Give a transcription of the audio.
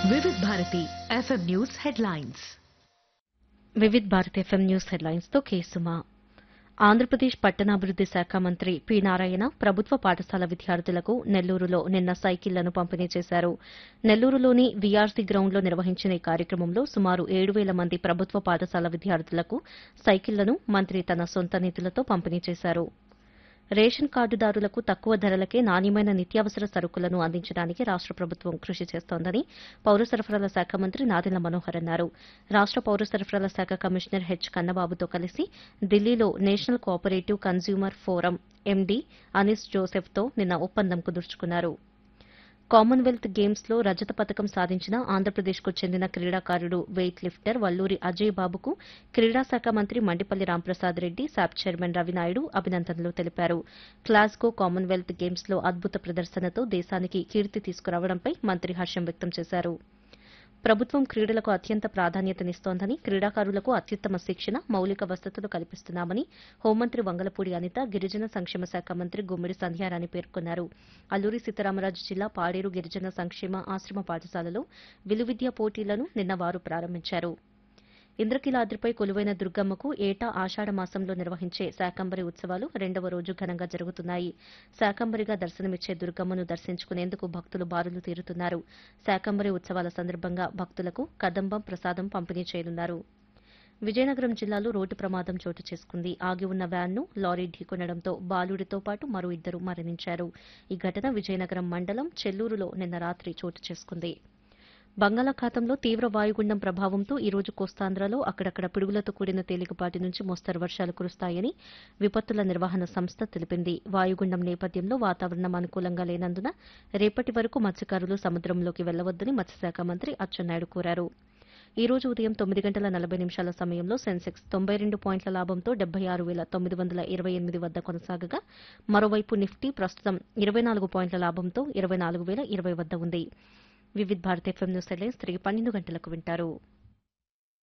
Vividh Bharati FM news headlines. Vividh Bharat FM news headlines తో కేసుమా. ఆంధ్రప్రదేశ్ పట్టణాభివృద్ది శాఖ మంత్రి పి నారాయణ ప్రభుత్వ పాఠశాల విద్యార్థులకు నెల్లూరులో నిన్న సైకిళ్లను పంపిణీ చేశారు. నెల్లూరులోని వీఆర్సీ గ్రౌండ్లో నిర్వహించిన ఈ కార్యక్రమంలో సుమారు 7,000 మంది ప్రభుత్వ పాఠశాల విద్యార్థులకు సైకిళ్లను మంత్రి తన సొంత నిధులతో పంపిణీ చేశారు. రేషన్ కార్డుదారులకు తక్కువ ధరలకే నాణ్యమైన నిత్యావసర సరుకులను అందించడానికి రాష్ట ప్రభుత్వం కృషి చేస్తోందని పౌర సరఫరాల శాఖ మంత్రి నాదెండ్ల మనోహర్ అన్నారు. రాష్ట పౌర సరఫరాల శాఖ కమిషనర్ హెచ్ కన్నబాబుతో కలిసి ఢిల్లీలో national cooperative consumer forum MD Anees జోసెఫ్తో నిన్న ఒప్పందం కుదుర్చుకున్నారు. కామన్వెల్త్ గేమ్స్ లో రజత పతకం సాధించిన ఆంధ్రప్రదేశ్కు చెందిన క్రీడాకారుడు వెయిట్ లిఫ్టర్ వల్లూరి అజయ్ బాబుకు క్రీడా శాఖ మంత్రి మండిపల్లి రాంప్రసాద్ రెడ్డి, శాప్ చైర్మన్ రవినాయుడు అభినందనలు తెలిపారు. గ్లాస్గో కామన్వెల్త్ గేమ్స్ లో అద్భుత ప్రదర్శనతో దేశానికి కీర్తి తీసుకురావడంపై మంత్రి హర్షం వ్యక్తం చేశారు. ప్రభుత్వం క్రీడలకు అత్యంత ప్రాధాన్యతనిస్తోందని, క్రీడాకారులకు అత్యుత్తమ శిక్షణ, మౌలిక వసతులు కల్పిస్తున్నామని హోంమంత్రి వంగలపూడి అనిత, గిరిజన సంక్షేమ శాఖ మంత్రి గుమ్మిడి సంధ్యారాణి పేర్కొన్నారు. అల్లూరి సీతారామరాజు జిల్లా పాడేరు గిరిజన సంక్షేమ ఆశ్రమ పాఠశాలలో విలువిద్యా పోటీలను నిన్న వారు ప్రారంభించారు. ఇంద్రకీలాద్రిపై కొలువైన దుర్గమ్మకు ఏటా ఆషాఢ మాసంలో నిర్వహించే శాకంబరి ఉత్సవాలు 2వ రోజు ఘనంగా జరుగుతున్నాయి. శాకంబరిగా దర్శనమిచ్చే దుర్గమ్మను దర్శించుకునేందుకు భక్తులు బారులు తీరుతున్నారు. శాకంబరి ఉత్సవాల సందర్భంగా భక్తులకు కదంబం ప్రసాదం పంపిణీ చేయనున్నారు. విజయనగరం జిల్లాలో రోడ్డు ప్రమాదం చోటు చేసుకుంది. ఆగి ఉన్న వ్యాన్ను లారీ ఢీకొనడంతో బాలుడితో పాటు మరో 2 మరణించారు. ఈ ఘటన విజయనగరం మండలం చెల్లూరులో నిన్న రాత్రి చోటు చేసుకుంది. బంగాళాఖాతంలో తీవ్ర వాయుగుండం ప్రభావంతో ఈ రోజు కోస్తాంధ్రలో అక్కడక్కడ పిడుగులతో కూడిన తేలికపాటి నుంచి మోస్తరు వర్షాలు కురుస్తాయని విపత్తుల నిర్వహణ సంస్థ తెలిపింది. వాయుగుండం నేపథ్యంలో వాతావరణం అనుకూలంగా లేనందున రేపటి వరకు మత్స్యకారులు సముద్రంలోకి వెళ్లవద్దని మత్స్యశాఖ మంత్రి అచ్చెన్నాయుడు కోరారు. ఈ రోజు ఉదయం 9:40 సమయంలో సెన్సెక్స్ 92 పాయింట్ల లాభంతో 76,928 వద్ద కొనసాగగా, మరోవైపు నిఫ్టీ ప్రస్తుతం 24 పాయింట్ల లాభంతో 24,020 వద్ద ఉంది. Vividh Bharat FM news headlines తిరిగి 12 గంటలకు వింటారు.